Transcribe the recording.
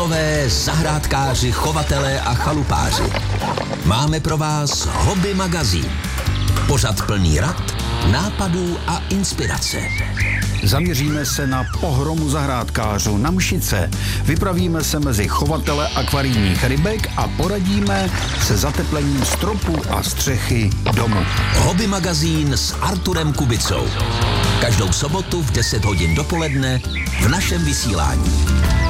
Ekologové, zahrádkáři, chovatelé a chalupáři. Máme pro vás Hobby magazín. Pořad plný rad, nápadů a inspirace. Zaměříme se na pohromu zahrádkářů na Mšice. Vypravíme se mezi chovatele akvarijních rybek a poradíme se zateplením stropů a střechy domu. Hobby magazín s Arturem Kubicou. Každou sobotu v 10 hodin dopoledne v našem vysílání.